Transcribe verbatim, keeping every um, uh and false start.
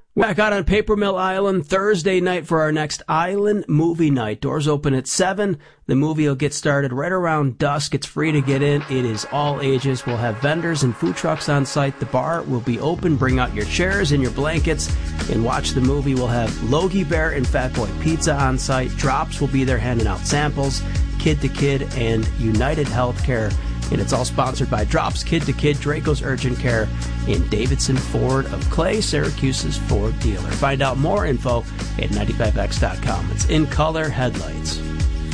Back out on Paper Mill Island Thursday night for our next Island Movie Night. Doors open at seven. The movie will get started right around dusk. It's free to get in. It is all ages. We'll have vendors and food trucks on site. The bar will be open. Bring out your chairs and your blankets and watch the movie. We'll have Logie Bear and Fat Boy Pizza on site. Drops will be there handing out samples, Kid to Kid, and United Healthcare. And it's all sponsored by Drops, Kid to Kid, Draco's Urgent Care, and Davidson Ford of Clay, Syracuse's Ford dealer. Find out more info at ninety-five x dot com. It's In Color Headlights.